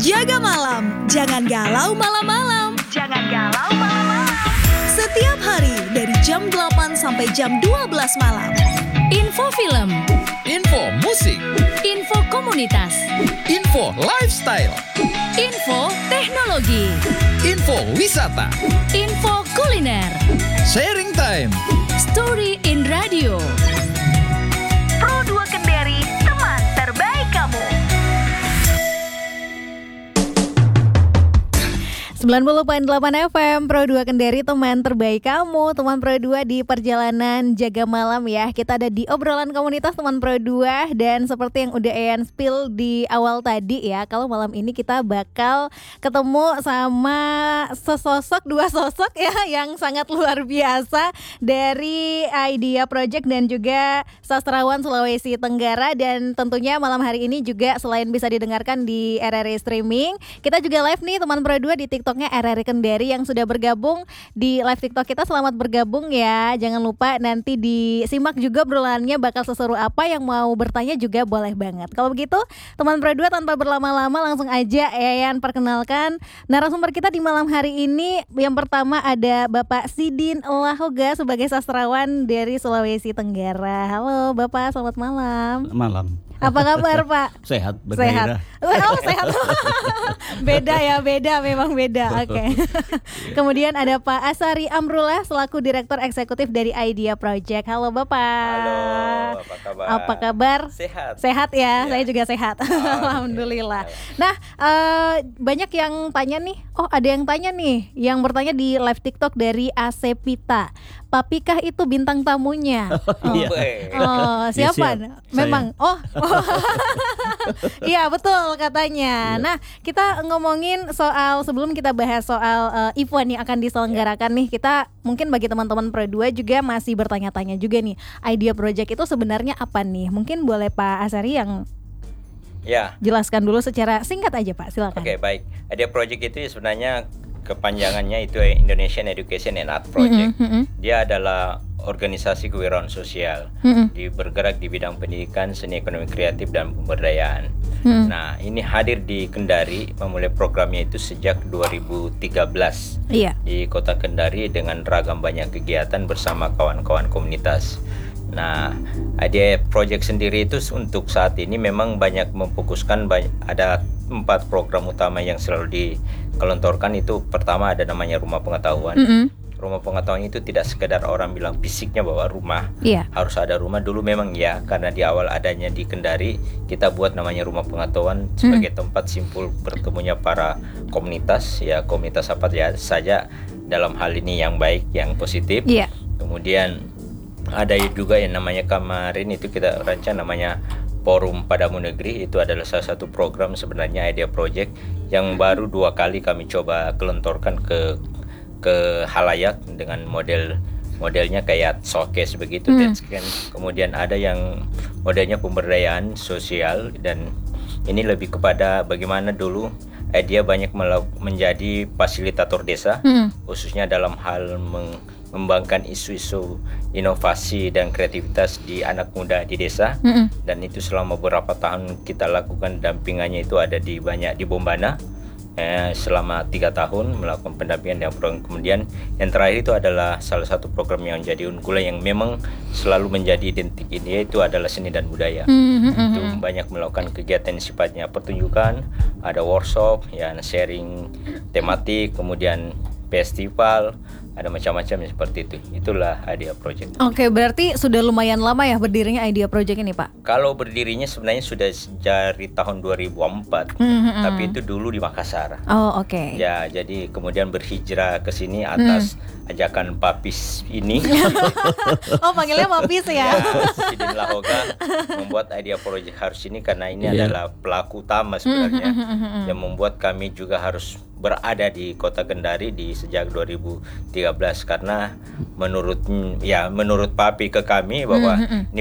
Jaga malam, jangan galau malam-malam. Jangan galau malam-malam. Setiap hari dari jam 8 sampai jam 12 malam. Info film, Info musik, info komunitas, info lifestyle, info teknologi, info wisata, info kuliner, sharing time. story in radio. Pro 2 Kendari, teman terbaik kamu. 90.8 FM Pro 2 Kendari, teman terbaik kamu. Teman Pro 2 di perjalanan jaga malam ya. Kita ada di obrolan komunitas teman Pro 2. Dan seperti yang udah Eyan spill di awal tadi ya, kalau malam ini kita bakal ketemu sama dua sosok ya yang sangat luar biasa dari Idea Project dan juga sastrawan Sulawesi Tenggara. Dan tentunya malam hari ini juga selain bisa didengarkan di RRI Streaming, kita juga live nih teman Pro 2 di TikToknya RRI Kendari yang sudah bergabung di live TikTok kita. Selamat bergabung ya. Jangan lupa nanti disimak juga obrolannya bakal seseru apa. Yang mau bertanya juga boleh banget. Kalau begitu teman Pro 2 tanpa berlama-lama langsung aja Eyan perkenalkan narasumber kita di malam hari ini. Yang pertama ada Bapak Sidin Lahoga sebagai sastrawan dari Sulawesi Tenggara. Halo Bapak, selamat malam. Malam. Apa kabar Pak? Sehat, Sehat. bergairah. Oh sehat. Beda ya, memang beda. Oke. Kemudian ada Pak Asari Amrullah selaku Direktur Eksekutif dari Idea Project. Halo Bapak. Halo, apa kabar? Apa kabar? Sehat. Sehat ya, Ya. saya juga sehat. Alhamdulillah. Nah, banyak yang tanya nih. Oh, ada yang tanya nih, yang bertanya di live TikTok dari Asepita. Papikah itu bintang tamunya? Iya. Oh, siapa? Ya, Memang. Oh. Iya, betul katanya. Nah, kita ngomongin soal, sebelum kita bahas soal event yang akan diselenggarakan nih, kita mungkin bagi teman-teman Pro 2 juga masih bertanya-tanya juga nih. Idea Project itu sebenarnya apa nih? Mungkin boleh Pak Asari yang Ya, jelaskan dulu secara singkat aja Pak, silakan. oke, baik. Idea Project itu sebenarnya kepanjangannya itu Indonesian Education and Art Project. Dia adalah organisasi kewirausahaan sosial. Dia bergerak di bidang pendidikan, seni, ekonomi kreatif, dan pemberdayaan. Nah, ini hadir di Kendari, memulai programnya itu sejak 2013 Iya. di Kota Kendari dengan ragam banyak kegiatan bersama kawan-kawan komunitas. Nah, Idea Project sendiri itu untuk saat ini memang banyak memfokuskan ada 4 program utama yang selalu dikelontorkan. Itu pertama ada namanya Rumah Pengetahuan. Rumah pengetahuan itu tidak sekedar orang bilang fisiknya bahwa rumah, Iya. harus ada rumah dulu memang ya, karena di awal adanya di Kendari kita buat namanya Rumah Pengetahuan sebagai tempat simpul bertemunya para komunitas, ya komunitas apa ya saja dalam hal ini yang baik, yang positif. Iya. Kemudian ada juga yang namanya kemarin itu kita rancang namanya Forum Padamu Negeri. Itu adalah salah satu program sebenarnya Idea Project yang baru 2 kali kami coba kelontorkan ke halayak dengan modelnya kayak showcase begitu. Kemudian ada yang modelnya pemberdayaan sosial, dan ini lebih kepada bagaimana dulu dia banyak menjadi fasilitator desa, khususnya dalam hal mengembangkan isu-isu inovasi dan kreativitas di anak muda di desa. Dan itu selama beberapa tahun kita lakukan dampingannya, itu ada di Bombana selama 3 tahun melakukan pendampingan dan program. Kemudian yang terakhir itu adalah salah satu program yang jadi unggulan yang memang selalu menjadi identik ini, yaitu adalah seni dan budaya. Itu banyak melakukan kegiatan sifatnya pertunjukan, ada workshop, ya sharing tematik, kemudian festival, ada macam-macam seperti itu. Itulah Idea Project. Oke, berarti sudah lumayan lama ya berdirinya Idea Project ini Pak? Kalau berdirinya sebenarnya sudah dari tahun 2004, tapi itu dulu di Makassar. Oh oke. Ya, jadi kemudian berhijrah ke sini atas ajakan Papis ini. Oh panggilnya Mapis ya? Sidin Lahoga membuat Idea Project harus ini karena ini adalah pelaku utama sebenarnya yang membuat kami juga harus berada di Kota Kendari di sejak 2013, karena menurut Papi ke kami bahwa ini